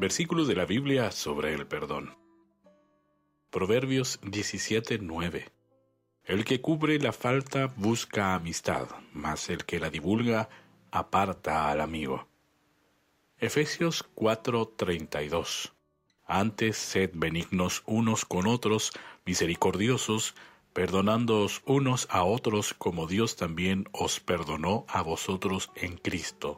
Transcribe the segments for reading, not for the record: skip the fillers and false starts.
Versículos de la Biblia sobre el perdón. Proverbios 17:9. El que cubre la falta busca amistad, mas el que la divulga aparta al amigo. Efesios 4:32. Antes sed benignos unos con otros, misericordiosos, perdonándoos unos a otros como Dios también os perdonó a vosotros en Cristo.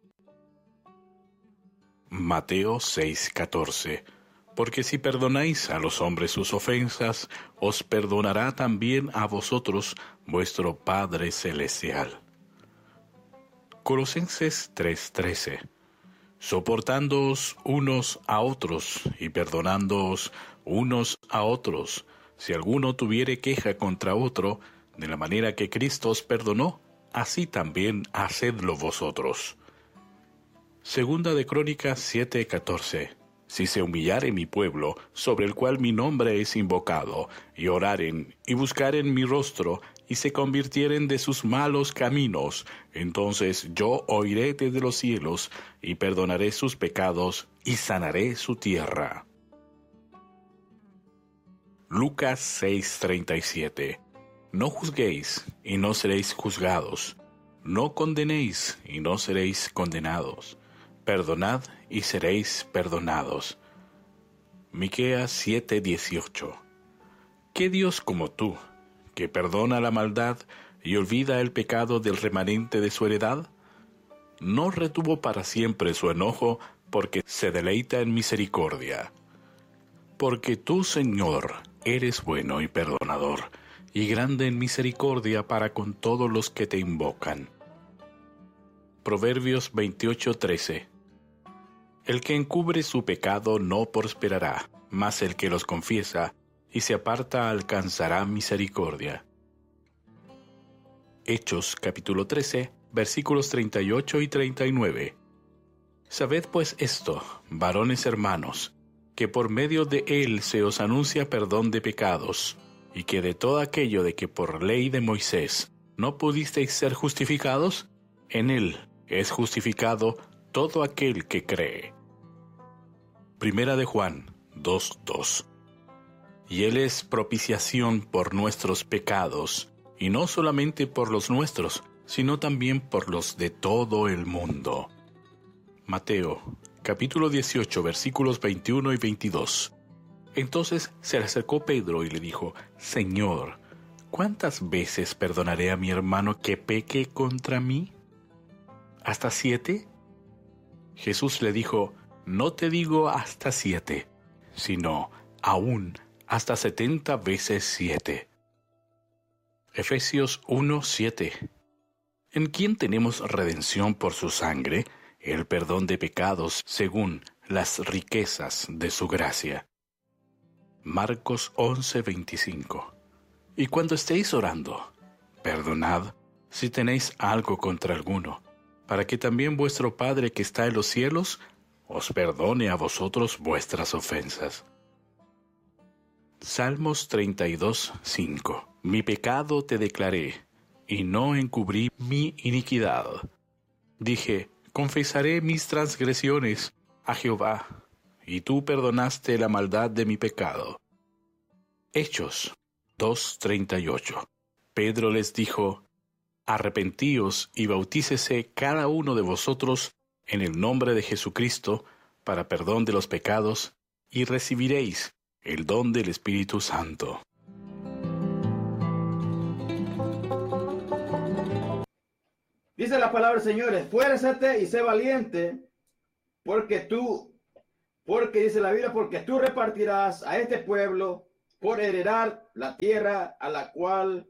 Mateo 6:14. Porque si perdonáis a los hombres sus ofensas, os perdonará también a vosotros vuestro Padre Celestial. Colosenses 3:13. Soportándoos unos a otros y perdonándoos unos a otros, si alguno tuviere queja contra otro, de la manera que Cristo os perdonó, así también hacedlo vosotros. Segunda de Crónicas 7:14. Si se humillare mi pueblo, sobre el cual mi nombre es invocado, y oraren, y buscaren mi rostro, y se convirtieren de sus malos caminos, entonces yo oiré desde los cielos, y perdonaré sus pecados, y sanaré su tierra. Lucas 6:37. No juzguéis, y no seréis juzgados. No condenéis, y no seréis condenados. Perdonad, y seréis perdonados. Miqueas 7:18. ¿Qué Dios como tú, que perdona la maldad y olvida el pecado del remanente de su heredad? No retuvo para siempre su enojo, porque se deleita en misericordia. Porque tú, Señor, eres bueno y perdonador, y grande en misericordia para con todos los que te invocan. Proverbios 28:13. El que encubre su pecado no prosperará, mas el que los confiesa y se aparta alcanzará misericordia. Hechos capítulo 13, versículos 38 y 39. Sabed pues esto, varones hermanos, que por medio de él se os anuncia perdón de pecados, y que de todo aquello de que por ley de Moisés no pudisteis ser justificados, en él es justificado todo aquel que cree. Primera de Juan 2:2. Y él es propiciación por nuestros pecados, y no solamente por los nuestros, sino también por los de todo el mundo. Mateo capítulo 18 versículos 21 y 22. Entonces se le acercó Pedro y le dijo: Señor, ¿cuántas veces perdonaré a mi hermano que peque contra mí? ¿Hasta 7? Jesús le dijo: No te digo hasta 7, sino aún hasta 70 veces 7. Efesios 1:7. ¿En quién tenemos redención por su sangre, el perdón de pecados según las riquezas de su gracia? Marcos 11:25. Y cuando estéis orando, perdonad si tenéis algo contra alguno, para que también vuestro Padre que está en los cielos os perdone a vosotros vuestras ofensas. Salmos 32:5. Mi pecado te declaré, y no encubrí mi iniquidad. Dije: confesaré mis transgresiones a Jehová, y tú perdonaste la maldad de mi pecado. Hechos 2:38. Pedro les dijo: arrepentíos y bautícese cada uno de vosotros en el nombre de Jesucristo para perdón de los pecados, y recibiréis el don del Espíritu Santo. Dice la palabra del Señor: esfuérzate y sé valiente, porque dice la Biblia, porque tú repartirás a este pueblo por heredar la tierra a la cual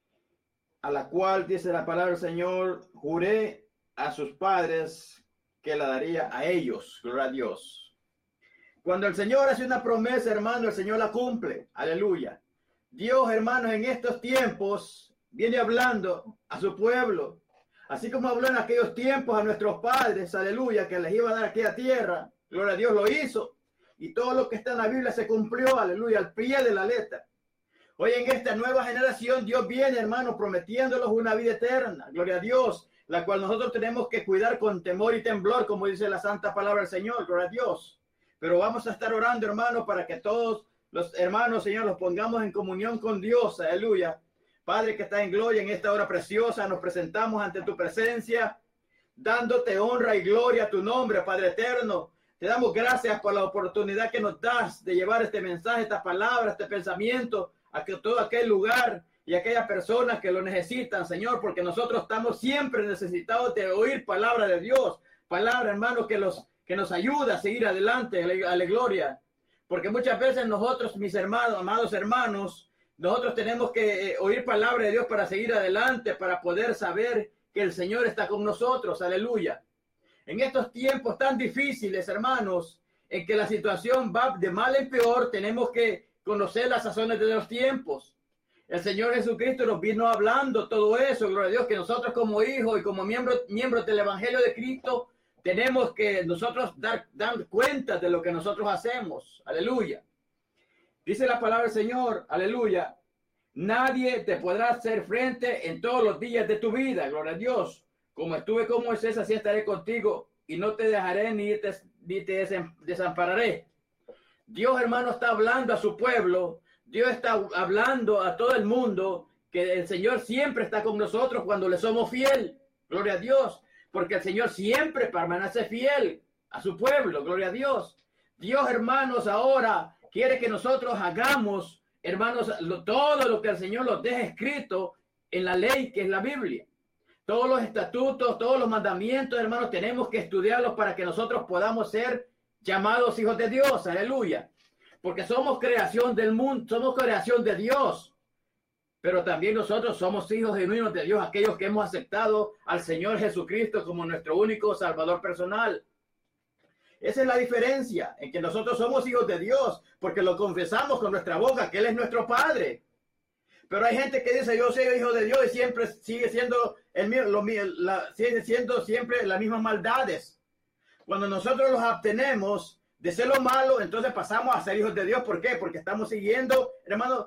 dice la palabra del Señor, juré a sus padres que la daría a ellos. Gloria a Dios. Cuando el Señor hace una promesa, hermano, el Señor la cumple. Aleluya. Dios, hermanos, en estos tiempos viene hablando a su pueblo, así como habló en aquellos tiempos a nuestros padres, aleluya, que les iba a dar aquella tierra. Gloria a Dios, lo hizo. Y todo lo que está en la Biblia se cumplió, aleluya, al pie de la letra. Hoy en esta nueva generación, Dios viene, hermano, prometiéndolos una vida eterna. Gloria a Dios, la cual nosotros tenemos que cuidar con temor y temblor, como dice la santa palabra del Señor. Gloria a Dios. pero vamos a estar orando, hermano, para que todos los hermanos, Señor, los pongamos en comunión con Dios. Aleluya. Padre que está en gloria, en esta hora preciosa, nos presentamos ante tu presencia, dándote honra y gloria a tu nombre, Padre eterno. Te damos gracias por la oportunidad que nos das de llevar este mensaje, estas palabras, este pensamiento a todo aquel lugar y aquellas personas que lo necesitan, Señor, porque nosotros estamos siempre necesitados de oír palabra de Dios, palabra, hermano, que nos ayuda a seguir adelante, a la gloria. Porque muchas veces nosotros, mis hermanos, amados hermanos, nosotros tenemos que oír palabra de Dios para seguir adelante, para poder saber que el Señor está con nosotros. Aleluya. En estos tiempos tan difíciles, hermanos, en que la situación va de mal en peor, tenemos que conocer las sazones de los tiempos. El Señor Jesucristo nos vino hablando todo eso, gloria a Dios, que nosotros como hijos y como miembros del Evangelio de Cristo, tenemos que nosotros dar cuenta de lo que nosotros hacemos. Aleluya. Dice la palabra del Señor, aleluya. Nadie te podrá hacer frente en todos los días de tu vida, gloria a Dios. Como estuve con Moisés, así estaré contigo y no te dejaré ni te desampararé. Dios, hermano, está hablando a su pueblo. Dios está hablando a todo el mundo que el Señor siempre está con nosotros cuando le somos fiel. Gloria a Dios. Porque el Señor siempre permanece fiel a su pueblo. Gloria a Dios. Dios, hermanos, ahora quiere que nosotros hagamos, hermanos, todo lo que el Señor nos deja escrito en la ley que es la Biblia. Todos los estatutos, todos los mandamientos, hermanos, tenemos que estudiarlos para que nosotros podamos ser llamados hijos de Dios. Aleluya. Porque somos creación del mundo, somos creación de Dios. Pero también nosotros somos hijos genuinos de Dios, aquellos que hemos aceptado al Señor Jesucristo como nuestro único Salvador personal. Esa es la diferencia en que nosotros somos hijos de Dios, porque lo confesamos con nuestra boca, que Él es nuestro Padre. Pero hay gente que dice, yo soy hijo de Dios y siempre sigue siendo siempre las mismas maldades. Cuando nosotros los abstenemos de ser lo malo, entonces pasamos a ser hijos de Dios. ¿Por qué? Porque estamos siguiendo, hermano,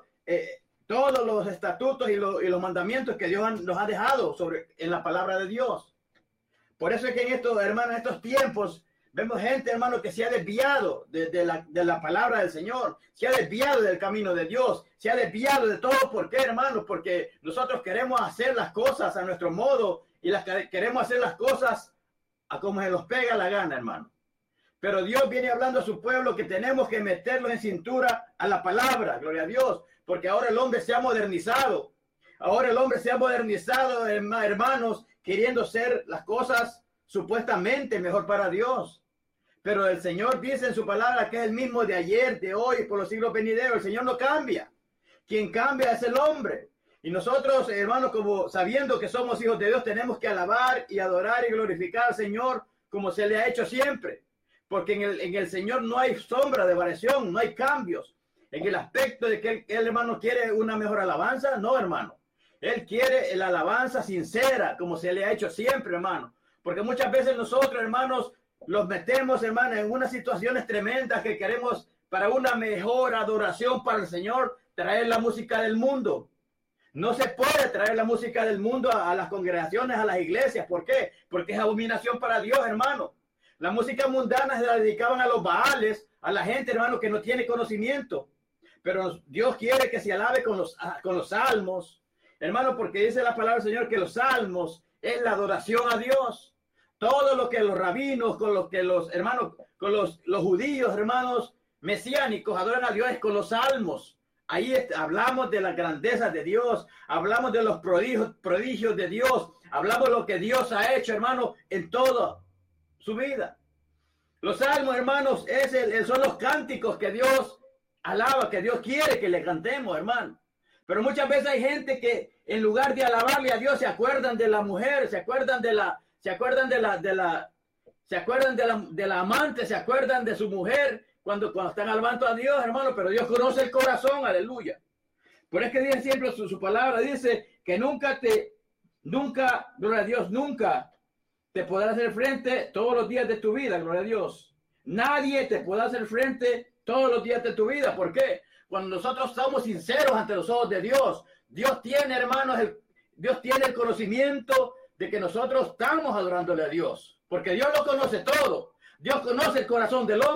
todos los estatutos y los mandamientos que Dios nos ha dejado en la palabra de Dios. Por eso es que en estos tiempos, vemos gente, hermano, que se ha desviado de la palabra del Señor, se ha desviado del camino de Dios, se ha desviado de todo. ¿Por qué, hermano? Porque nosotros queremos hacer las cosas a nuestro modo y queremos hacer las cosas a como se nos pega la gana, hermano. Pero Dios viene hablando a su pueblo que tenemos que meterlos en cintura a la palabra, gloria a Dios, porque ahora el hombre se ha modernizado. Ahora el hombre se ha modernizado, hermanos, queriendo hacer las cosas supuestamente mejor para Dios. Pero el Señor dice en su palabra que es el mismo de ayer, de hoy, por los siglos venideros. El Señor no cambia. Quien cambia es el hombre. Y nosotros, hermanos, como sabiendo que somos hijos de Dios, tenemos que alabar y adorar y glorificar al Señor como se le ha hecho siempre. Porque en el Señor no hay sombra de variación, no hay cambios. En el aspecto de que el hermano quiere una mejor alabanza, no, hermano. Él quiere la alabanza sincera, como se le ha hecho siempre, hermano. Porque muchas veces nosotros, hermanos, los metemos, hermano, en unas situaciones tremendas que queremos para una mejor adoración para el Señor, traer la música del mundo. No se puede traer la música del mundo a las congregaciones, a las iglesias. ¿Por qué? Porque es abominación para Dios, hermano. La música mundana se la dedicaban a los baales, a la gente, hermano, que no tiene conocimiento. Pero Dios quiere que se alabe con los salmos, hermano, porque dice la palabra del Señor que los salmos es la adoración a Dios. Todo lo que los rabinos, con lo que los hermanos, con los judíos, hermanos mesiánicos adoran a Dios es con los salmos. Ahí hablamos de las grandezas de Dios, hablamos de los prodigios de Dios, hablamos de lo que Dios ha hecho, hermano, en toda su vida. Los salmos, hermanos, son los cánticos que Dios alaba, que Dios quiere que le cantemos, hermano. Pero muchas veces hay gente que en lugar de alabarle a Dios se acuerdan de la mujer, se acuerdan de la amante, se acuerdan de su mujer cuando están alabando a Dios, hermano. Pero Dios conoce el corazón, aleluya. Por eso es que dice siempre su palabra, dice que nunca, gloria a Dios, nunca te podrá hacer frente todos los días de tu vida, gloria a Dios. Nadie te podrá hacer frente todos los días de tu vida. ¿Por qué? Cuando nosotros somos sinceros ante los ojos de Dios, Dios tiene, hermanos, Dios tiene el conocimiento de que nosotros estamos adorándole a Dios. Porque Dios lo conoce todo. Dios conoce el corazón del hombre,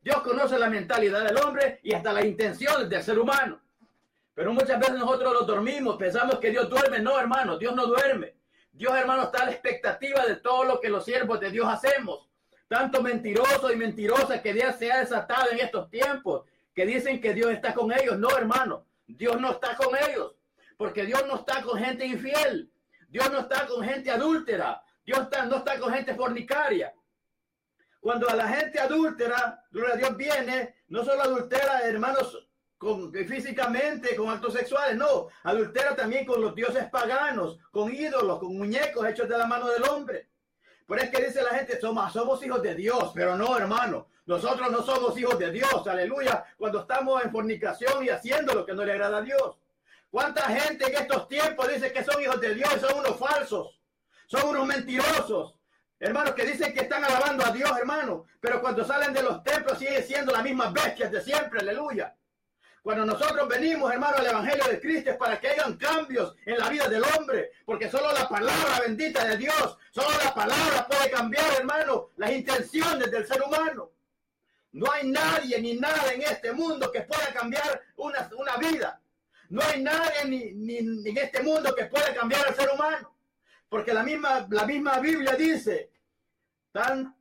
Dios conoce la mentalidad del hombre y hasta las intenciones del ser humano. Pero muchas veces nosotros lo dormimos, pensamos que Dios duerme. No, hermano, Dios no duerme. Dios, hermano, está a la expectativa de todo lo que los siervos de Dios hacemos. Tanto mentirosos y mentirosas que Dios se ha desatado en estos tiempos, que dicen que Dios está con ellos. No, hermano, Dios no está con ellos, porque Dios no está con gente infiel. Dios no está con gente adúltera. Dios no está con gente fornicaria. Cuando a la gente adúltera, gloria a Dios, viene, no solo adultera, hermanos, físicamente, con actos sexuales, no, adultera también con los dioses paganos, con ídolos, con muñecos hechos de la mano del hombre. Por eso es que dice la gente, somos hijos de Dios, pero no, hermano, nosotros no somos hijos de Dios, aleluya, cuando estamos en fornicación y haciendo lo que no le agrada a Dios. ¿Cuánta gente en estos tiempos dice que son hijos de Dios y son unos falsos, son unos mentirosos? Hermanos, que dicen que están alabando a Dios, hermano, pero cuando salen de los templos siguen siendo las mismas bestias de siempre, aleluya. Cuando nosotros venimos, hermano, al Evangelio de Cristo es para que hayan cambios en la vida del hombre, porque solo la palabra bendita de Dios, solo la palabra puede cambiar, hermano, las intenciones del ser humano. No hay nadie ni nada en este mundo que pueda cambiar una vida. No hay nadie ni en este mundo que pueda cambiar al ser humano. Porque la misma Biblia dice, tan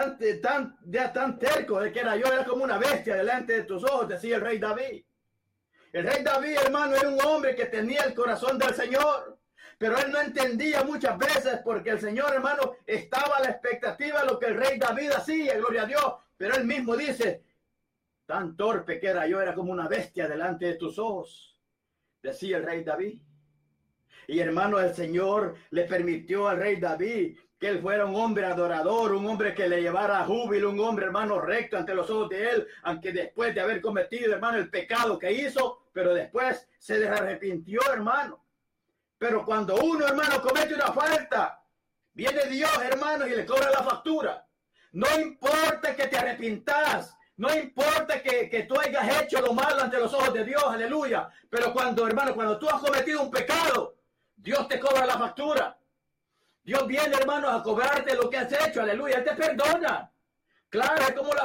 terco de que era como una bestia delante de tus ojos, decía el rey David. El rey David, hermano, era un hombre que tenía el corazón del Señor, pero él no entendía muchas veces porque el Señor, hermano, estaba a la expectativa de lo que el rey David hacía, gloria a Dios, pero él mismo dice, tan torpe que era como una bestia delante de tus ojos, decía el rey David. Y hermano, el Señor le permitió al rey David que él fuera un hombre adorador, un hombre que le llevara júbilo, un hombre, hermano, recto ante los ojos de él, aunque después de haber cometido, hermano, el pecado que hizo, pero después se arrepintió, hermano. Pero cuando uno, hermano, comete una falta, viene Dios, hermano, y le cobra la factura. No importa que te arrepintas, no importa que tú hayas hecho lo malo ante los ojos de Dios, aleluya. Pero hermano, cuando tú has cometido un pecado, Dios te cobra la factura. Dios viene, hermanos, a cobrarte lo que has hecho, aleluya. Él te perdona. Claro, es como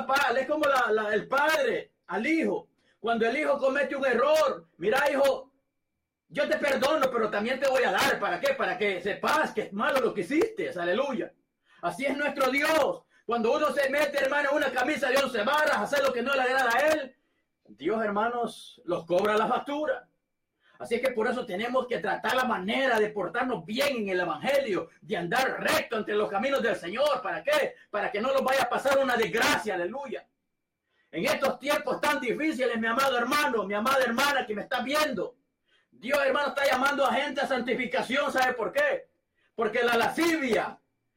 el padre al hijo. Cuando el hijo comete un error, mira, hijo, yo te perdono, pero también te voy a dar. ¿Para qué? Para que sepas que es malo lo que hiciste, aleluya. Así es nuestro Dios. Cuando uno se mete, hermano, en una camisa de 11 varas, a hacer lo que no le agrada a él, Dios, hermanos, los cobra la factura. Así que por eso tenemos que tratar la manera de portarnos bien en el Evangelio, de andar recto entre los caminos del Señor. ¿Para qué? Para que no nos vaya a pasar una desgracia, aleluya. En estos tiempos tan difíciles, mi amado hermano, mi amada hermana que me está viendo, Dios, hermano, está llamando a gente a santificación. ¿Sabe por qué? Porque la lascivia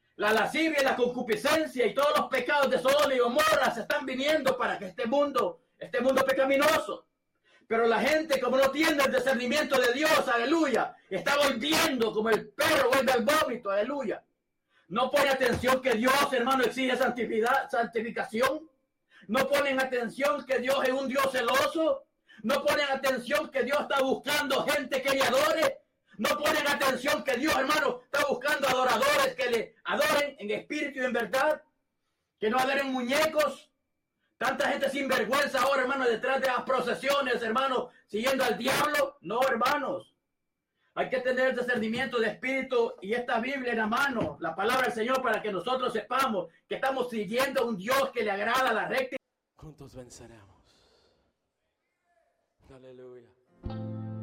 y la concupiscencia y todos los pecados de Sodoma y Gomorra se están viniendo para que este mundo pecaminoso. Pero la gente, como no tiene el discernimiento de Dios, aleluya, está volviendo como el perro vuelve al vómito, aleluya. No pone atención que Dios, hermano, exige santificación. No ponen atención que Dios es un Dios celoso. No ponen atención que Dios está buscando gente que le adore. No ponen atención que Dios, hermano, está buscando adoradores que le adoren en espíritu y en verdad. Que no adoren muñecos. Tanta gente sin vergüenza ahora, hermano, detrás de las procesiones, hermano, siguiendo al diablo. No, hermanos. Hay que tener el discernimiento de espíritu y esta Biblia en la mano, la palabra del Señor, para que nosotros sepamos que estamos siguiendo a un Dios que le agrada la recta. Juntos venceremos. Aleluya.